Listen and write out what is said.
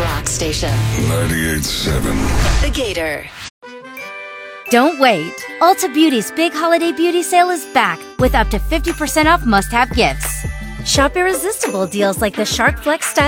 rock station. 98.7. The Gator. Don't wait. Ulta Beauty's big holiday beauty sale is back with up to 50% off must-have gifts. Shop irresistible deals like the Shark Flex style